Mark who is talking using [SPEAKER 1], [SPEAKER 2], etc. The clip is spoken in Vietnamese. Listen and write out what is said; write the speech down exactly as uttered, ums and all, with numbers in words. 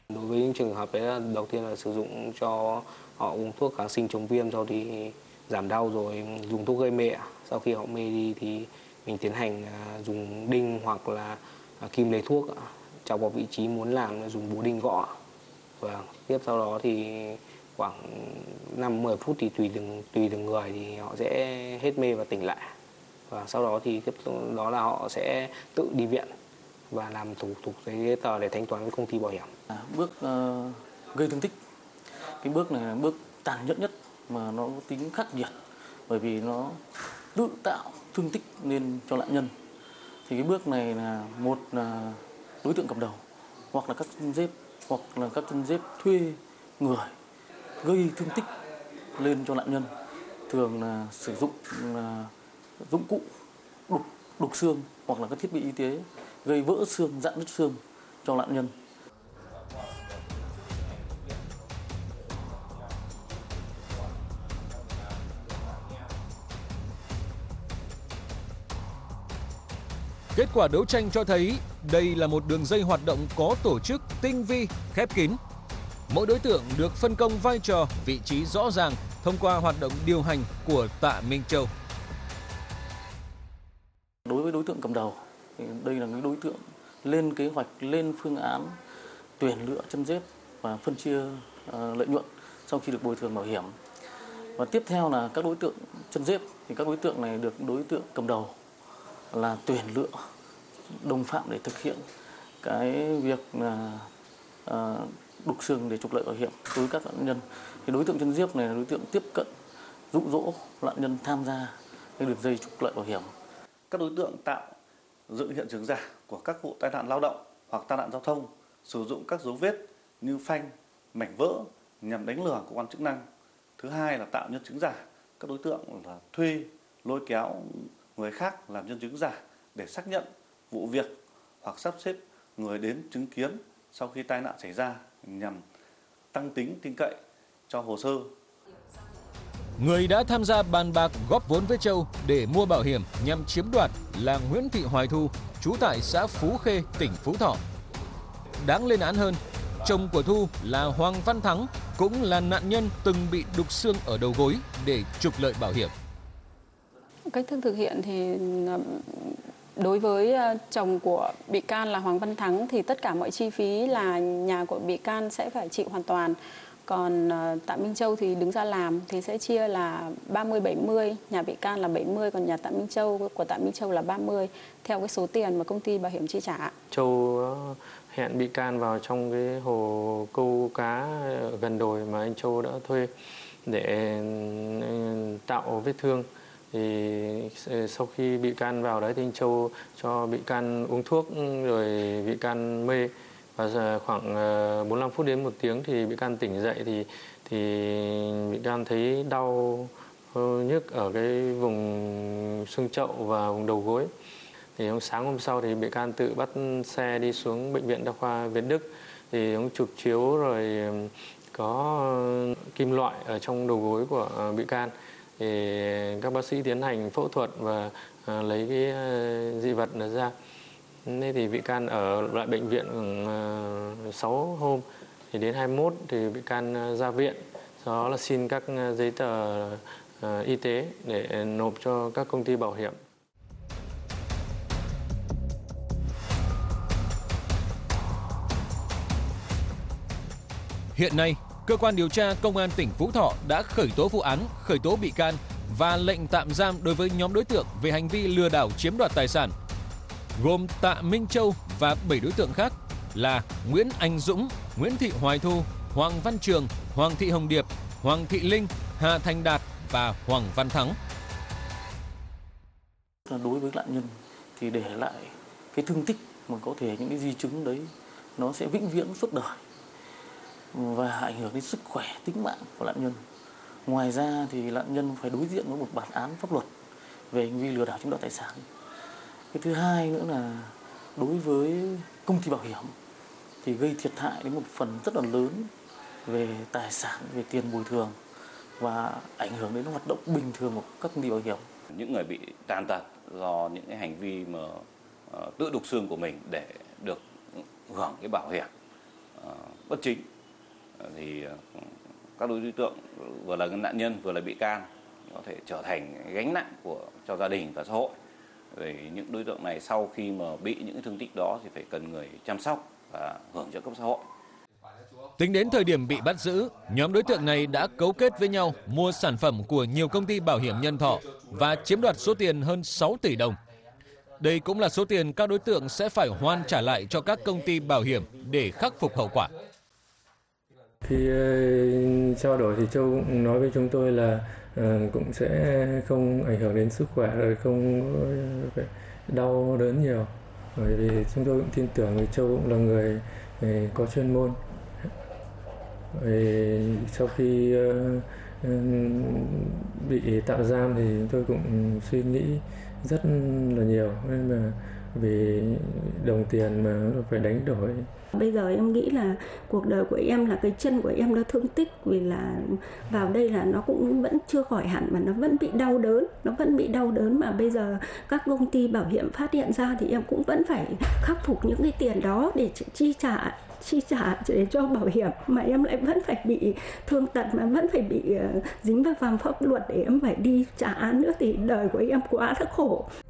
[SPEAKER 1] Đối với những trường hợp đấy là đầu tiên là sử dụng cho họ uống thuốc kháng sinh chống viêm, sau thì giảm đau rồi dùng thuốc gây mê. Sau khi họ mê đi thì mình tiến hành dùng đinh hoặc là kim lấy thuốc chọc vào vị trí muốn làm, dùng búa đinh gõ. Và tiếp sau đó thì khoảng năm mười phút thì tùy từng tùy từng người thì họ sẽ hết mê và tỉnh lại. Và sau đó thì tiếp đó là họ sẽ tự đi viện và làm thủ tục giấy tờ để thanh toán với công ty bảo hiểm.
[SPEAKER 2] À, bước uh, gây thương tích, cái bước này là bước tàn nhẫn nhất mà nó có tính khắc nghiệt, bởi vì nó tự tạo thương tích nên cho nạn nhân. Thì cái bước này là một là đối tượng cầm đầu, hoặc là các chân dép, hoặc là các chân dép thuê người gây thương tích lên cho nạn nhân, thường là sử dụng là dụng cụ đục đục xương hoặc là các thiết bị y tế gây vỡ xương, rạn nứt xương cho nạn nhân.
[SPEAKER 3] Kết quả đấu tranh cho thấy đây là một đường dây hoạt động có tổ chức, tinh vi, khép kín. Mỗi đối tượng được phân công vai trò, vị trí rõ ràng thông qua hoạt động điều hành của Tạ Minh Châu.
[SPEAKER 2] Đối với đối tượng cầm đầu, thì đây là cái đối tượng lên kế hoạch, lên phương án tuyển lựa chân dép và phân chia uh, lợi nhuận sau khi được bồi thường bảo hiểm. Và tiếp theo là các đối tượng chân dép, thì các đối tượng này được đối tượng cầm đầu là tuyển lựa đồng phạm để thực hiện cái việc là uh, đục xương để trục lợi bảo hiểm. Đối với các nạn nhân thì đối tượng chân dép này là đối tượng tiếp cận, dụ dỗ nạn nhân tham gia cái đường dây trục lợi bảo hiểm.
[SPEAKER 4] Các đối tượng tạo dựng hiện trường giả của các vụ tai nạn lao động hoặc tai nạn giao thông, sử dụng các dấu vết như phanh, mảnh vỡ nhằm đánh lừa cơ quan chức năng. Thứ hai là tạo nhân chứng giả. Các đối tượng là thuê, lôi kéo người khác làm nhân chứng giả để xác nhận vụ việc hoặc sắp xếp người đến chứng kiến sau khi tai nạn xảy ra nhằm tăng tính tin cậy cho hồ sơ.
[SPEAKER 3] Người đã tham gia bàn bạc góp vốn với Châu để mua bảo hiểm nhằm chiếm đoạt là Nguyễn Thị Hoài Thu, trú tại xã Phú Khê, tỉnh Phú Thọ. Đáng lên án hơn, chồng của Thu là Hoàng Văn Thắng cũng là nạn nhân từng bị đục xương ở đầu gối để trục lợi bảo hiểm.
[SPEAKER 5] Cách thức thực hiện thì đối với chồng của bị can là Hoàng Văn Thắng thì tất cả mọi chi phí là nhà của bị can sẽ phải chịu hoàn toàn. Còn Tạ Minh Châu thì đứng ra làm thì sẽ chia là ba mươi bảy mươi, nhà bị can là bảy mươi, còn nhà Tạ Minh Châu của Tạ Minh Châu là ba mươi, theo cái số tiền mà công ty bảo hiểm chi trả.
[SPEAKER 1] Châu hẹn bị can vào trong cái hồ câu cá gần đồi mà anh Châu đã thuê để tạo vết thương. Thì sau khi bị can vào đấy thì anh Châu cho bị can uống thuốc rồi bị can mê. Và khoảng bốn mươi lăm phút đến một tiếng thì bị can tỉnh dậy thì thì bị can thấy đau nhức ở cái vùng xương chậu và vùng đầu gối. Thì hôm sáng hôm sau thì bị can tự bắt xe đi xuống bệnh viện đa khoa Việt Đức, thì ông chụp chiếu rồi có kim loại ở trong đầu gối của bị can. Thì các bác sĩ tiến hành phẫu thuật và lấy cái dị vật nó ra. Nên thì bị can ở lại bệnh viện sáu hôm, thì đến hai mươi mốt thì bị can ra viện, sau đó là xin các giấy tờ y tế để nộp cho các công ty bảo hiểm.
[SPEAKER 3] Hiện nay, cơ quan điều tra Công an tỉnh Phú Thọ đã khởi tố vụ án, khởi tố bị can và lệnh tạm giam đối với nhóm đối tượng về hành vi lừa đảo chiếm đoạt tài sản, gồm Tạ Minh Châu và bảy đối tượng khác là Nguyễn Anh Dũng, Nguyễn Thị Hoài Thu, Hoàng Văn Trường, Hoàng Thị Hồng Điệp, Hoàng Thị Linh, Hà Thành Đạt và Hoàng Văn Thắng.
[SPEAKER 2] Đối với nạn nhân thì để lại cái thương tích mà có thể những cái di chứng đấy nó sẽ vĩnh viễn suốt đời và ảnh hưởng đến sức khỏe, tính mạng của nạn nhân. Ngoài ra thì nạn nhân phải đối diện với một bản án pháp luật về hành vi lừa đảo chiếm đoạt tài sản. Cái thứ hai nữa là đối với công ty bảo hiểm thì gây thiệt hại đến một phần rất là lớn về tài sản, về tiền bồi thường và ảnh hưởng đến hoạt động bình thường của các công ty bảo hiểm.
[SPEAKER 6] Những người bị tàn tật do những cái hành vi mà uh, tự đục xương của mình để được hưởng cái bảo hiểm bất chính thì các đối tượng vừa là nạn nhân vừa là bị can có thể trở thành gánh nặng của cho gia đình và xã hội. Vì những đối tượng này sau khi mà bị những cái thương tích đó thì phải cần người chăm sóc và hưởng trợ cấp xã hội.
[SPEAKER 3] Tính đến thời điểm bị bắt giữ, nhóm đối tượng này đã cấu kết với nhau mua sản phẩm của nhiều công ty bảo hiểm nhân thọ và chiếm đoạt số tiền hơn sáu tỷ đồng. Đây cũng là số tiền các đối tượng sẽ phải hoàn trả lại cho các công ty bảo hiểm để khắc phục hậu quả.
[SPEAKER 1] Khi uh, trao đổi thì Châu cũng nói với chúng tôi là uh, cũng sẽ không ảnh hưởng đến sức khỏe, rồi không phải đau đớn nhiều. Bởi vì chúng tôi cũng tin tưởng vì Châu cũng là người uh, có chuyên môn. Vì sau khi uh, uh, bị tạm giam thì tôi cũng suy nghĩ rất là nhiều, nên mà vì đồng tiền mà phải đánh đổi.
[SPEAKER 7] Bây giờ em nghĩ là cuộc đời của em là cái chân của em nó thương tích, vì là vào đây là nó cũng vẫn chưa khỏi hẳn mà nó vẫn bị đau đớn, nó vẫn bị đau đớn mà bây giờ các công ty bảo hiểm phát hiện ra thì em cũng vẫn phải khắc phục những cái tiền đó để chi trả chi trả để cho bảo hiểm, mà em lại vẫn phải bị thương tật, mà vẫn phải bị dính vào vòng pháp luật để em phải đi trả án nữa thì đời của em quá là khổ.